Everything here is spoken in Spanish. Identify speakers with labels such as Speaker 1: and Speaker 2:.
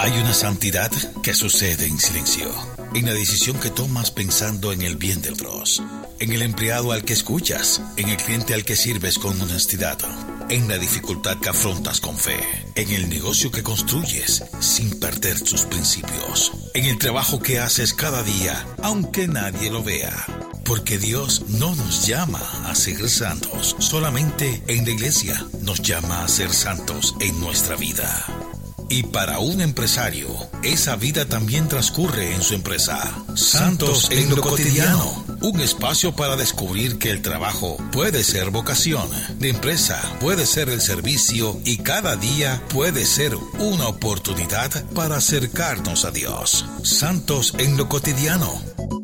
Speaker 1: Hay una santidad que sucede en silencio, en la decisión que tomas pensando en el bien de otros, en el empleado al que escuchas, en el cliente al que sirves con honestidad, en la dificultad que afrontas con fe, en el negocio que construyes sin perder sus principios, en el trabajo que haces cada día, aunque nadie lo vea. Porque Dios no nos llama a ser santos solamente en la iglesia, nos llama a ser santos en nuestra vida. Y para un empresario, esa vida también transcurre en su empresa. Santos en lo cotidiano. Un espacio para descubrir que el trabajo puede ser vocación, la empresa puede ser el servicio y cada día puede ser una oportunidad para acercarnos a Dios. Santos en lo cotidiano.